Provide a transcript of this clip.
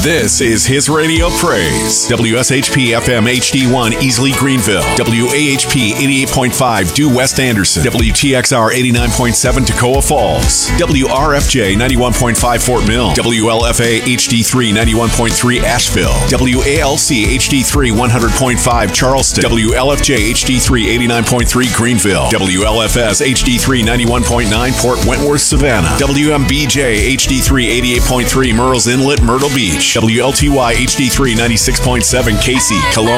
This is His Radio Praise. WSHP FM HD1 Easley Greenville. WAHP 88.5 Due West Anderson. WTXR 89.7 Toccoa Falls. WRFJ 91.5 Fort Mill. WLFA HD3 91.3 Asheville. WALC HD3 100.5 Charleston. WLFJ HD3 89.3 Greenville. WLFS HD3 91.9 Port Wentworth Savannah. WMBJ HD3 88.3 Murrells Inlet Myrtle Beach. WLTY HD3 96.7 Casey Cologne.